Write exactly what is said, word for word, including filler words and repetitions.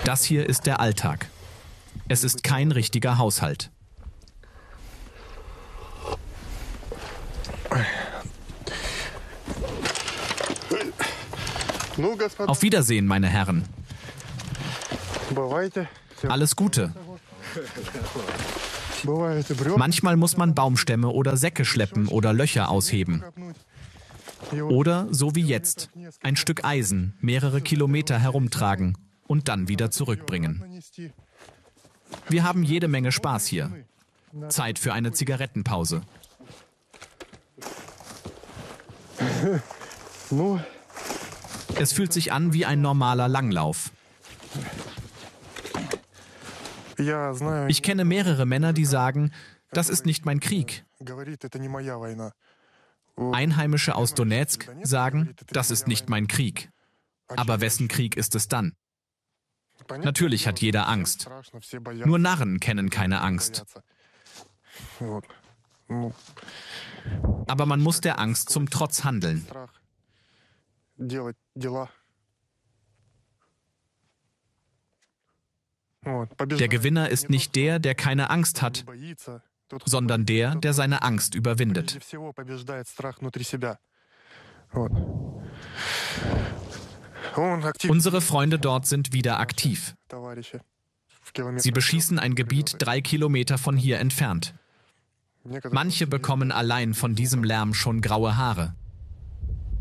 Das hier ist der Alltag. Es ist kein richtiger Haushalt. Auf Wiedersehen, meine Herren. Alles Gute. Manchmal muss man Baumstämme oder Säcke schleppen oder Löcher ausheben. Oder, so wie jetzt, ein Stück Eisen mehrere Kilometer herumtragen und dann wieder zurückbringen. Wir haben jede Menge Spaß hier. Zeit für eine Zigarettenpause. Es fühlt sich an wie ein normaler Langlauf. Ich kenne mehrere Männer, die sagen, das ist nicht mein Krieg. Einheimische aus Donezk sagen, das ist nicht mein Krieg. Aber wessen Krieg ist es dann? Natürlich hat jeder Angst. Nur Narren kennen keine Angst. Aber man muss der Angst zum Trotz handeln. Der Gewinner ist nicht der, der keine Angst hat, sondern der, der seine Angst überwindet. Unsere Freunde dort sind wieder aktiv. Sie beschießen ein Gebiet drei Kilometer von hier entfernt. Manche bekommen allein von diesem Lärm schon graue Haare.